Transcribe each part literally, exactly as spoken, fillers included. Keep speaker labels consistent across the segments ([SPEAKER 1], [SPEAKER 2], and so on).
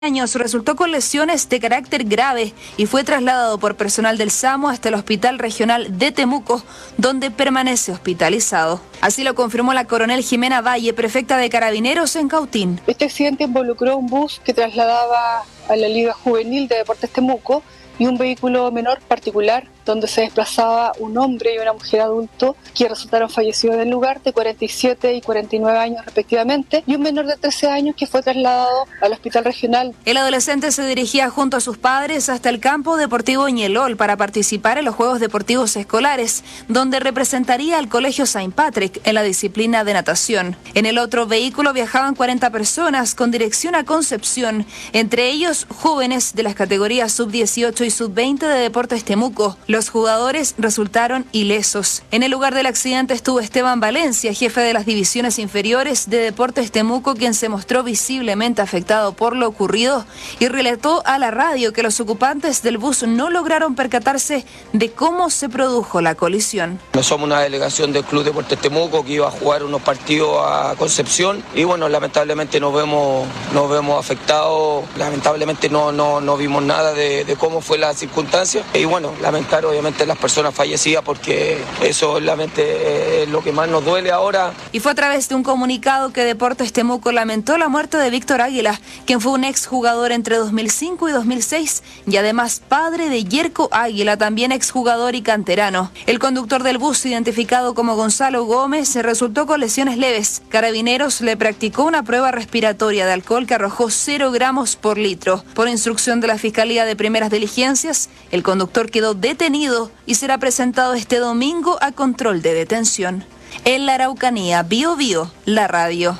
[SPEAKER 1] años resultó con lesiones de carácter grave y fue trasladado por personal del SAMU hasta el Hospital Regional de Temuco, donde permanece hospitalizado. Así lo confirmó la coronel Jimena Valle, prefecta de Carabineros en Cautín.
[SPEAKER 2] Este accidente involucró un bus que trasladaba a la Liga Juvenil de Deportes Temuco y un vehículo menor particular donde se desplazaba un hombre y una mujer adulto que resultaron fallecidos en el lugar, de cuarenta y siete y cuarenta y nueve años respectivamente, y un menor de trece años que fue trasladado al hospital regional.
[SPEAKER 1] El adolescente se dirigía junto a sus padres hasta el campo deportivo Ñelol para participar en los Juegos Deportivos Escolares, donde representaría al Colegio Saint Patrick en la disciplina de natación. En el otro vehículo viajaban cuarenta personas con dirección a Concepción, entre ellos jóvenes de las categorías sub dieciocho y sub veinte de Deportes Temuco. Los jugadores resultaron ilesos. En el lugar del accidente estuvo Esteban Valencia, jefe de las divisiones inferiores de Deportes Temuco, quien se mostró visiblemente afectado por lo ocurrido y relató a la radio que los ocupantes del bus no lograron percatarse de cómo se produjo la colisión.
[SPEAKER 3] No somos una delegación del Club Deportes Temuco que iba a jugar unos partidos a Concepción y bueno, lamentablemente nos vemos, nos vemos afectados, lamentablemente no, no, no vimos nada de, de cómo fue la circunstancia y bueno, lamentar obviamente las personas fallecidas porque eso obviamente es lo que más nos duele ahora.
[SPEAKER 1] Y fue a través de un comunicado que Deportes Temuco lamentó la muerte de Víctor Águila, quien fue un exjugador entre dos mil cinco y dos mil seis y además padre de Yerko Águila, también exjugador y canterano. El conductor del bus, identificado como Gonzalo Gómez, resultó con lesiones leves. Carabineros le practicó una prueba respiratoria de alcohol que arrojó cero gramos por litro. Por instrucción de la Fiscalía de Primeras Diligencias, el conductor quedó detenido y será presentado este domingo a control de detención. En la Araucanía, Bio Bio, la radio.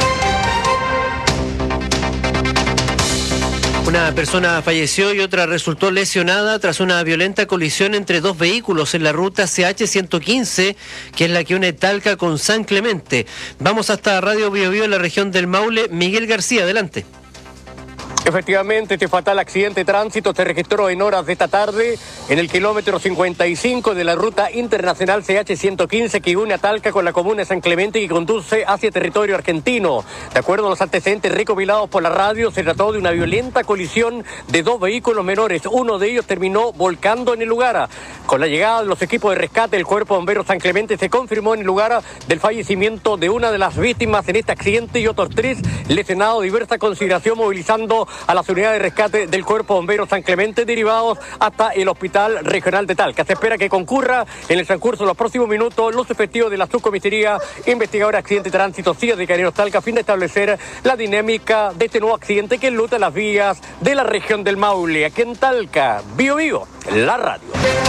[SPEAKER 4] Una persona falleció y otra resultó lesionada tras una violenta colisión entre dos vehículos en la ruta C H ciento quince, que es la que une Talca con San Clemente. Vamos hasta Radio Bio Bio en la región del Maule. Miguel García, adelante.
[SPEAKER 5] Efectivamente, este fatal accidente de tránsito se registró en horas de esta tarde en el kilómetro cincuenta y cinco de la ruta internacional C H ciento quince que une a Talca con la comuna de San Clemente y que conduce hacia territorio argentino. De acuerdo a los antecedentes recopilados por la radio, se trató de una violenta colisión de dos vehículos menores. Uno de ellos terminó volcando en el lugar. Con la llegada de los equipos de rescate del Cuerpo de Bomberos San Clemente, se confirmó en el lugar del fallecimiento de una de las víctimas en este accidente y otros tres lesionados. Diversa consideración movilizando a las unidades de rescate del Cuerpo de Bomberos San Clemente, derivados hasta el Hospital Regional de Talca. Se espera que concurra en el transcurso de los próximos minutos los efectivos de la subcomisaría investigadora de accidente de tránsito C I A de Carabineros Talca, a fin de establecer la dinámica de este nuevo accidente que enluta las vías de la región del Maule. Aquí en Talca, Bio Bio, la radio.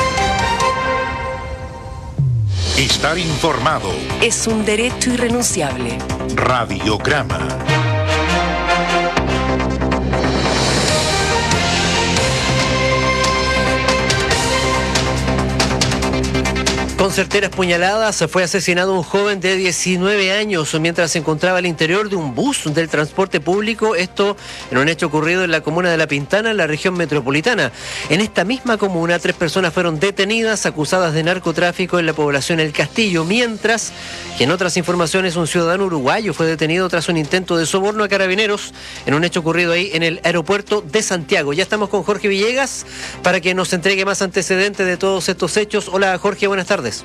[SPEAKER 6] Estar informado
[SPEAKER 7] es un derecho irrenunciable.
[SPEAKER 6] Radiograma.
[SPEAKER 4] Con certeras puñaladas fue asesinado un joven de diecinueve años mientras se encontraba al interior de un bus del transporte público, esto en un hecho ocurrido en la comuna de La Pintana, en la región metropolitana. En esta misma comuna, tres personas fueron detenidas acusadas de narcotráfico en la población El Castillo, mientras que en otras informaciones un ciudadano uruguayo fue detenido tras un intento de soborno a Carabineros en un hecho ocurrido ahí en el aeropuerto de Santiago. Ya estamos con Jorge Villegas para que nos entregue más antecedentes de todos estos hechos. Hola Jorge, buenas tardes.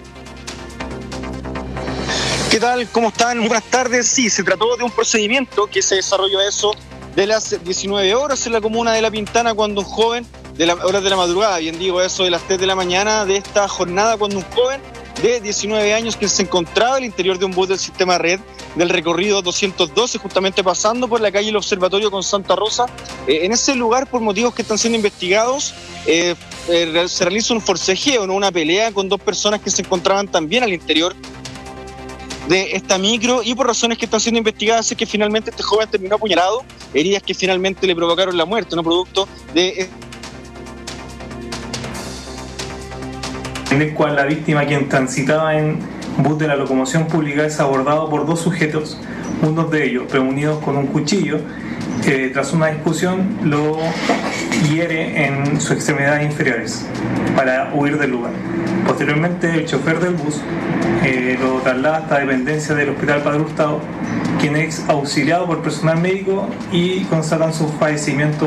[SPEAKER 8] ¿Qué tal? ¿Cómo están? Buenas tardes. Sí, se trató de un procedimiento que se desarrolló a eso de las diecinueve horas en la comuna de La Pintana, cuando un joven, de las horas de la madrugada, bien digo, eso de las tres de la mañana de esta jornada, cuando un joven de diecinueve años que se encontraba al interior de un bus del sistema Red del recorrido doscientos doce, justamente pasando por la calle El Observatorio con Santa Rosa, eh, en ese lugar, por motivos que están siendo investigados, eh, eh, se realiza un forcejeo, ¿no? Una pelea con dos personas que se encontraban también al interior de esta micro, y por razones que están siendo investigadas es que finalmente este joven terminó apuñalado, heridas que finalmente le provocaron la muerte, no producto de...
[SPEAKER 9] en el cual la víctima, quien transitaba en bus de la locomoción pública, es abordado por dos sujetos, uno de ellos reunidos con un cuchillo, que tras una discusión lo hiere en sus extremidades inferiores para huir del lugar. Posteriormente, el chofer del bus eh, lo traslada hasta dependencia del Hospital Padre Hurtado, quien es auxiliado por personal médico y constatan su fallecimiento